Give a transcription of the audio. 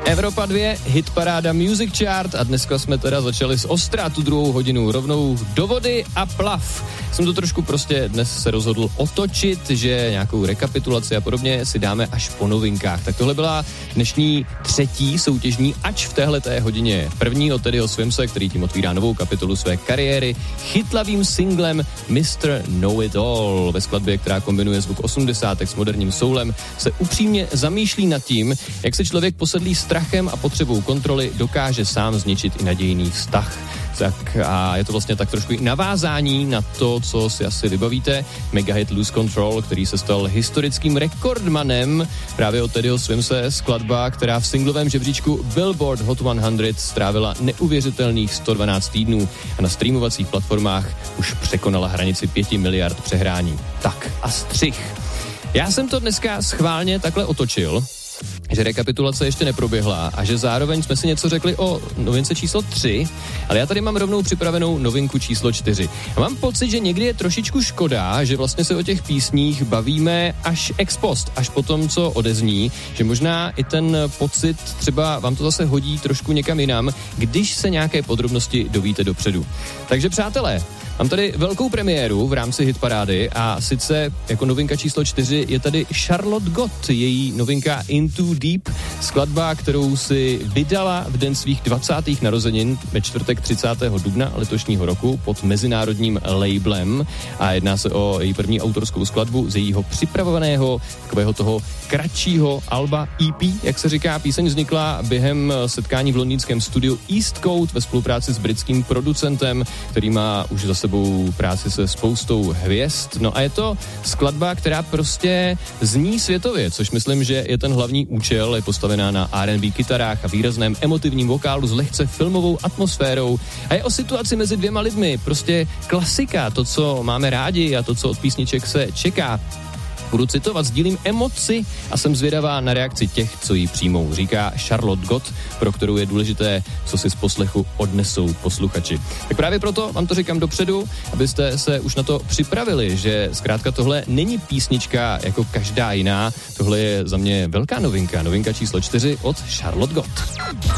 Evropa 2, hitparáda Music Chart a dneska jsme teda začali s ostrá tu druhou hodinu, rovnou do vody a plav. Jsem to trošku prostě dnes se rozhodl otočit, že nějakou rekapitulaci a podobně si dáme až po novinkách. Tak tohle byla dnešní třetí soutěžní, ač v téhleté hodině první od Teddyho Swimse, který tím otvírá novou kapitolu své kariéry, chytlavým singlem Mr. Know It All. Ve skladbě, která kombinuje zvuk 80 s moderním soulem, se upřímně zamýšlí nad tím, jak se člověk posedlý strachem a potřebou kontroly dokáže sám zničit i nadějný vztah. Tak a je to vlastně tak trošku i navázání na to, co si asi vybavíte. Megahit Lose Control, který se stal historickým rekordmanem právě od Teddyho Swimse, skladba, která v singlovém žebříčku Billboard Hot 100 strávila neuvěřitelných 112 týdnů a na streamovacích platformách už překonala hranici 5 miliard přehrání. Tak a střih. Já jsem to dneska schválně takhle otočil, že rekapitulace ještě neproběhla a že zároveň jsme si něco řekli o novince číslo 3, ale já tady mám rovnou připravenou novinku číslo 4. A mám pocit, že někdy je trošičku škoda, že vlastně se o těch písních bavíme až ex post, až po tom, co odezní, že možná i ten pocit třeba vám to zase hodí trošku někam jinam, když se nějaké podrobnosti dovíte dopředu. Takže přátelé, mám tady velkou premiéru v rámci hitparády a sice jako novinka číslo 4 je tady Charlotte Gott, její novinka Into Deep, skladba, kterou si vydala v den svých 20. narozenin ve čtvrtek 30. dubna letošního roku pod mezinárodním labelem a jedná se o její první autorskou skladbu z jejího připravovaného takového toho kratšího alba EP, jak se říká. Píseň vznikla během setkání v londýnském studiu East Coast ve spolupráci s britským producentem, který má už za sebou práci se spoustou hvězd. No a je to skladba, která prostě zní světově, což myslím, že je ten hlavní účel, je postavená na R&B kytarách a výrazném emotivním vokálu s lehce filmovou atmosférou a je o situaci mezi dvěma lidmi, prostě klasika, to, co máme rádi a to, co od písniček se čeká. Budu citovat, sdílím emoci a jsem zvědavá na reakci těch, co ji přijmou, říká Charlotte Gott, pro kterou je důležité, co si z poslechu odnesou posluchači. Tak právě proto vám to říkám dopředu, abyste se už na to připravili, že zkrátka tohle není písnička jako každá jiná, tohle je za mě velká novinka, novinka číslo 4 od Charlotte Gott.